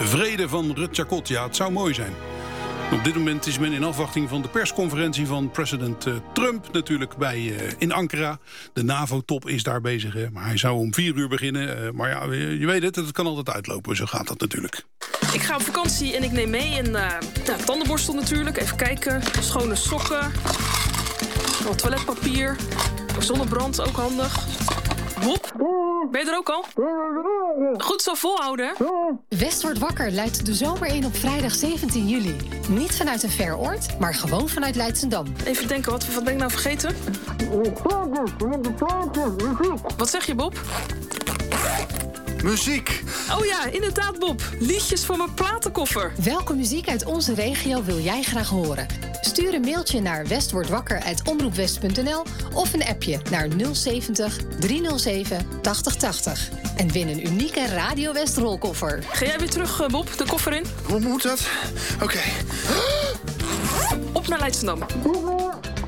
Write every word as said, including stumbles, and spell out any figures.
vrede van Rutjakot. Ja, het zou mooi zijn. Op dit moment is men in afwachting van de persconferentie van president uh, Trump natuurlijk bij, uh, in Ankara. De NAVO-top is daar bezig, hè? Maar hij zou om vier uur beginnen. Uh, maar ja, je weet het, het kan altijd uitlopen, zo gaat dat natuurlijk. Ik ga op vakantie en ik neem mee een uh, ja, tandenborstel natuurlijk. Even kijken, schone sokken, wat toiletpapier, zonnebrand, ook handig. Hop, ben je er ook al? Goed zo volhouden, hè? West wordt wakker luidt de zomer in op vrijdag zeventien juli. Niet vanuit een ver oord, maar gewoon vanuit Leidschendam. Even denken, wat, wat ben ik nou vergeten? Wat zeg je, Bob? Muziek. Oh ja, inderdaad, Bob. Liedjes voor mijn platenkoffer. Welke muziek uit onze regio wil jij graag horen? Stuur een mailtje naar westwordwakker apenstaartje omroepwest punt n l of een appje naar nul zeventig driehonderdzeven tachtig tachtig. En win een unieke Radio West rolkoffer. Ga jij weer terug, Bob, de koffer in? Hoe moet dat? Oké. Okay. Op naar Leidschendam.